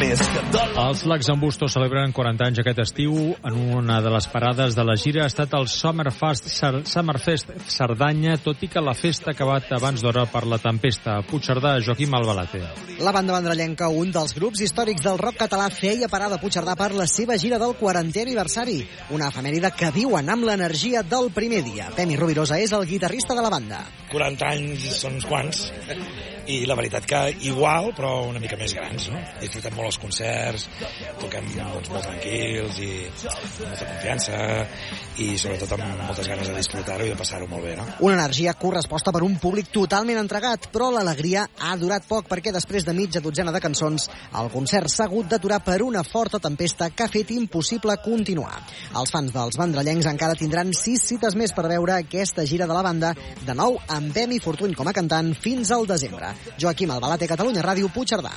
més que dol. Els Lacs en Busto celebren 40 anys aquest estiu. En una de les parades de la gira ha estat el Summerfest Cerdanya, tot i que la festa ha acabat abans d'hora per la tempesta. A Puigcerdà, Joaquim Albalate. La banda mandrellenca, un dels grups històrics del rock català, feia parada a Puigcerdà per la seva gira del 40è aniversari. Una efemèride que viuen amb l'energia del primer dia. Pemi Rovirosa és el guitarrista de la banda. 40 anys són uns quants, i la veritat que igual, però una mica més grans, no? Disfrutem molt els concerts, toquem molt tranquils i amb molta confiança i sobretot amb moltes ganes de disfrutar-ho i de passar-ho molt bé, no? Una energia corresposta per un públic totalment entregat, però l'alegria ha durat poc perquè després de mitja dotzena de cançons el concert s'ha hagut d'aturar per una forta tempesta que ha fet impossible continuar. Els fans dels mandrellencs encara tindran 6 cites més per veure aquesta gira de la banda, de nou amb Pemi Fortuny com a cantant fins al desembre. Joaquim Albalate, Catalunya Ràdio, Puigcerdà.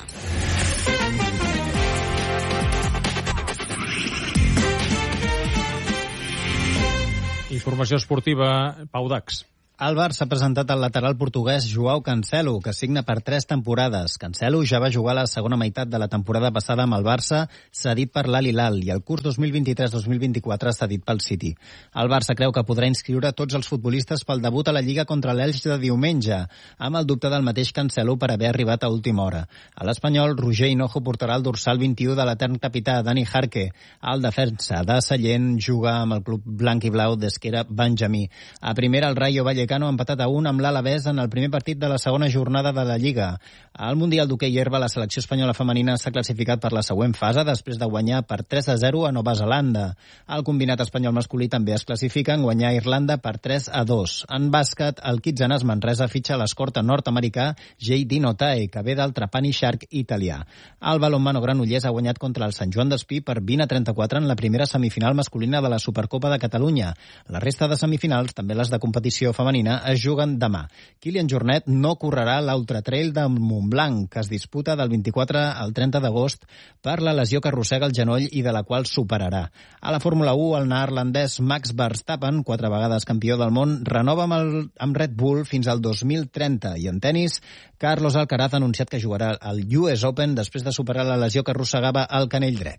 Informació esportiva, Pau Dax. Al Barça ha presentat el lateral portuguès Joao Cancelo, que signa per 3 temporades. Cancelo ja va jugar la segona meitat de la temporada passada amb el Barça, cedit per l'Al Hilal, i el curs 2023-2024 cedit pel City. El Barça creu que podrà inscriure tots els futbolistes pel debut a la Lliga contra l'Elx de diumenge, amb el dubte del mateix Cancelo per haver arribat a última hora. A l'Espanyol, Roger Hinojo portarà el dorsal 21 de l'etern capità Dani Jarque. El defensa de Sallent juga amb el club blanc i blau d'Esquera Benjamí. A primera, el Rayo Vallecano ha empatat a 1 amb l'Alavés en el primer partit de la segona jornada de la Lliga. Al Mundial d'Hoquei Herba, la selecció espanyola femenina s'ha classificat per la següent fase després de guanyar per 3-0 a Nova Zelanda. El combinat espanyol masculí també es classifica en guanyar a Irlanda per 3-2. En bàsquet, el Kitsanas Manresa fitxa l'escorta nord-americà J.D. Notae, que ve del Trapani Shark italià. El balonmano Granollers ha guanyat contra el Sant Joan d'Espí per 20-34 en la primera semifinal masculina de la Supercopa de Catalunya. La resta de semifinals, també les de competició femenina, es juguen demà. Kilian Jornet no correrà l'Ultra Trail de Montblanc, que es disputa del 24 al 30 d'agost per la lesió que arrossega el genoll i de la qual superarà. A la Fórmula 1, el neerlandès Max Verstappen, 4 vegades campió del món, renova amb Red Bull fins al 2030. I en tennis, Carlos Alcaraz ha anunciat que jugarà al US Open després de superar la lesió que arrossegava el canell dret.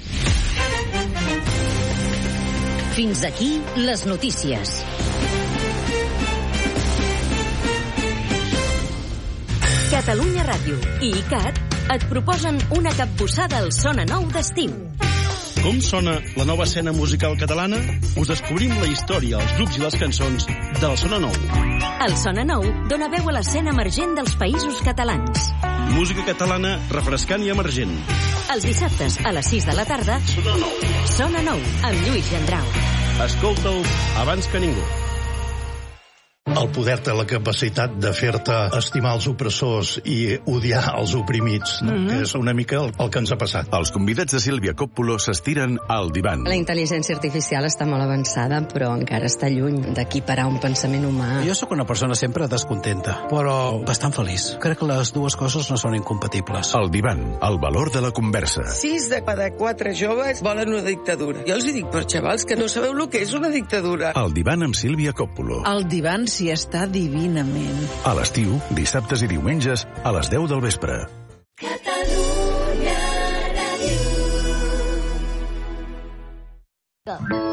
Fins aquí les notícies. Catalunya Ràdio i ICAT et proposen una capbussada al Sona Nou d'estiu. Com sona la nova escena musical catalana? Us descobrim la història, els grups i les cançons del Sona Nou. El Sona Nou dona veu a l'escena emergent dels països catalans. Música catalana refrescant i emergent. Els dissabtes a les 6 de la tarda, Sona Nou. Sona Nou, amb Lluís Gendrau. Escolta'l abans que ningú. El poder té la capacitat de fer-te estimar els opressors i odiar els oprimits, no? Que és una mica el que ens ha passat. Els convidats de Sílvia Coppola s'estiren al divan. La intel·ligència artificial està molt avançada, però encara està lluny d'equiparar un pensament humà. Jo sóc una persona sempre descontenta, però bastant feliç. Crec que les dues coses no són incompatibles. El divan, el valor de la conversa. 6 de cada 4 joves volen una dictadura. Jo els dic, però xavals, que no sabeu el que és una dictadura. El divan amb Sílvia Coppola. El divan s'hi està divinament. A l'estiu, dissabtes i diumenges, a les 10 del vespre. Catalunya Ràdio.